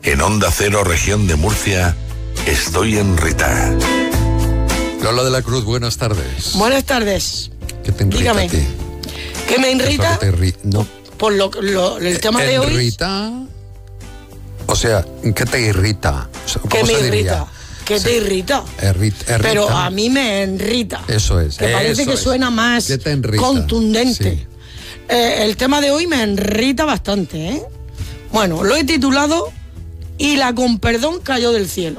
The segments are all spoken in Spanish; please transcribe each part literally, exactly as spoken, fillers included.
En Onda Cero, región de Murcia, estoy en Rita. Lola de la Cruz, buenas tardes. Buenas tardes. ¿Qué te irrita Dígame. a ti? ¿Qué me irrita? ¿Qué te irri- no. Por lo, lo- el tema de hoy. ¿Irrita? O sea, ¿qué te irrita? O sea, ¿Qué ¿cómo me se diría? irrita? ¿Qué Sí. te irrita? Errit- errita. Pero a mí me enrita. Eso es. Que parece eso que es. suena más ¿Qué te enrita? contundente. Sí. Eh, el tema de hoy me enrita bastante, ¿eh? Bueno, lo he titulado "Y la con perdón cayó del cielo".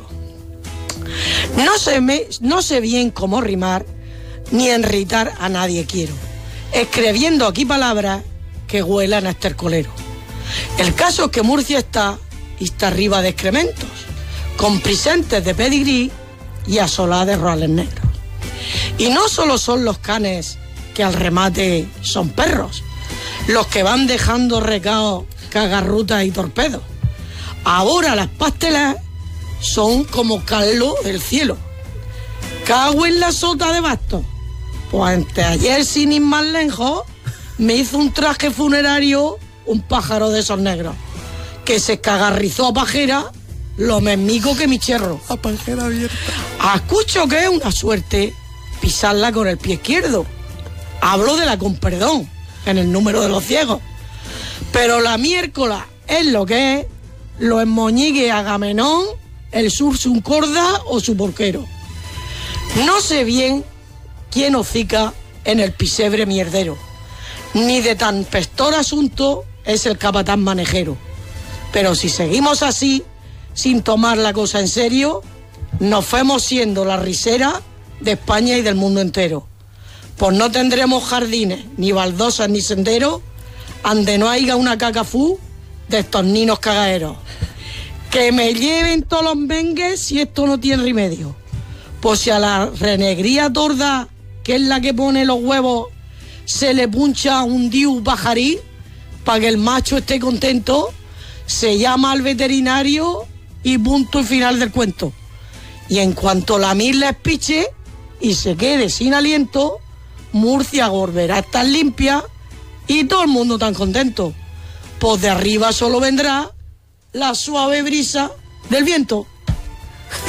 No sé, me, no sé bien cómo rimar ni enritar a nadie quiero, escribiendo aquí palabras que huelan a estercolero. El caso es que Murcia está y está arriba de excrementos, con presentes de pedigrí y asolada de roales negros. Y no solo son los canes que al remate son perros, los que van dejando recaos, cagarrutas y torpedos. Ahora las pastelas son como Carlos del cielo. Cago en la sota de bastos. Pues anteayer, sin ir más lejos, me hizo un traje funerario un pájaro de esos negros, que se cagarrizó a pajera lo mismico que mi cherro. A pajera abierta. Escucho que es una suerte pisarla con el pie izquierdo. Hablo de la con perdón, en el número de los ciegos. Pero la miércoles es lo que es, lo esmoñigue Agamenón, el sursum corda o su porquero. No sé bien quién hocica en el pisebre mierdero, ni de tan pestor asunto es el capataz manejero. Pero si seguimos así, sin tomar la cosa en serio, nos fuemos siendo la risera de España y del mundo entero. Pues no tendremos jardines, ni baldosas, ni senderos, ande no haya una cacafú de estos ninos cagaderos. Que me lleven todos los mengues si esto no tiene remedio. Pues si a la renegría torda, que es la que pone los huevos, se le puncha un diu pajarí, para que el macho esté contento, se llama al veterinario y punto y final del cuento. Y en cuanto la mirla espiche y se quede sin aliento, Murcia volverá a estar limpia y todo el mundo tan contento. Pues de arriba solo vendrá la suave brisa del viento.